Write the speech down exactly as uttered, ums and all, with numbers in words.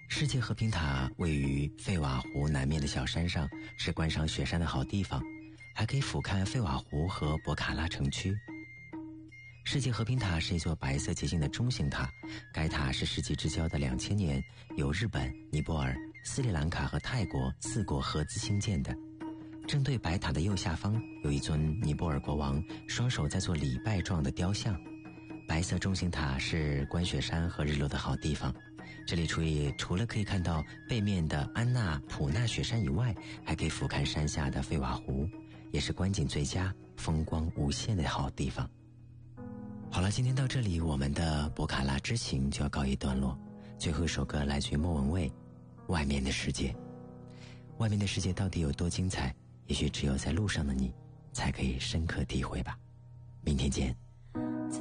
世界和平塔位于费瓦湖南面的小山上，是观赏雪山的好地方，还可以俯瞰费瓦湖和博卡拉城区。世界和平塔是一座白色结晶的中型塔，该塔是世纪之交的两千年由日本、尼泊尔、斯里兰卡和泰国四国合资兴建的。正对白塔的右下方有一尊尼泊尔国王双手在做礼拜状的雕像。白色中型塔是观雪山和日落的好地方，这里除以除了可以看到背面的安纳普纳雪山以外，还可以俯瞰山下的费瓦湖，也是观景最佳、风光无限的好地方。好了，今天到这里，我们的博卡拉之行就要告一段落。最后一首歌来自于莫文蔚，《外面的世界》。外面的世界到底有多精彩，也许只有在路上的你才可以深刻体会吧。明天见。